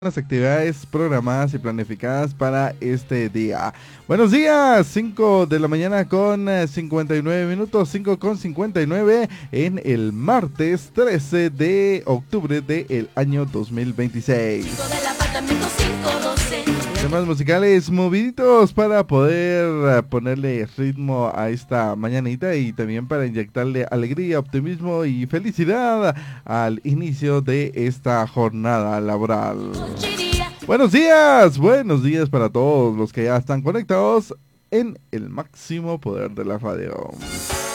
las actividades programadas y planificadas para este día. Buenos días, 5 de la mañana con 59 minutos, 5 con 59 en el martes 13 de octubre del año 2026. Temas musicales moviditos para poder ponerle ritmo a esta mañanita y también para inyectarle alegría, optimismo y felicidad al inicio de esta jornada laboral. Buenos días para todos los que ya están conectados en el máximo poder de la radio.